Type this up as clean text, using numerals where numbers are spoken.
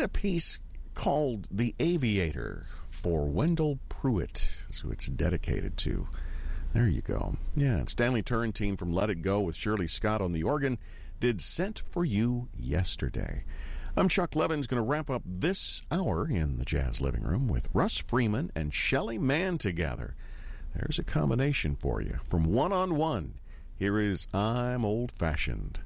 a piece called The Aviator for Wendell Pruitt, who it's dedicated to. There you go. Yeah, and Stanley Turrentine from Let It Go with Shirley Scott on the organ did Sent for You Yesterday. I'm Chuck Levins, going to wrap up this hour in the Jazz Living Room with Russ Freeman and Shelly Manne together. There's a combination for you. From One on One, here is I'm Old Fashioned.